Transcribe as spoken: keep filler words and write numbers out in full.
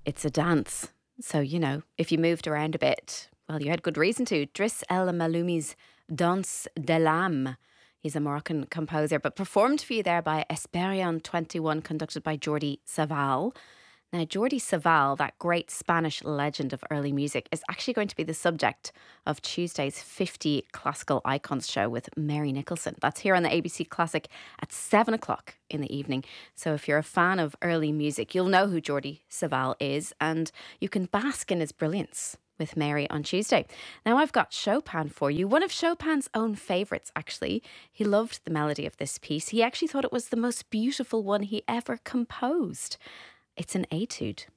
It's a dance. So, you know, if you moved around a bit, well, you had good reason to. Driss El Maloumi's Danse de l'Âme. He's a Moroccan composer, but performed for you there by Esperion twenty-one, conducted by Jordi Savall. Now, Jordi Savall, that great Spanish legend of early music, is actually going to be the subject of Tuesday's fifty Classical Icons show with Mary Nicholson. That's here on the A B C Classic at seven o'clock in the evening. So if you're a fan of early music, you'll know who Jordi Savall is, and you can bask in his brilliance with Mary on Tuesday. Now I've got Chopin for you, one of Chopin's own favourites actually. He loved the melody of this piece. He actually thought it was the most beautiful one he ever composed. It's an etude.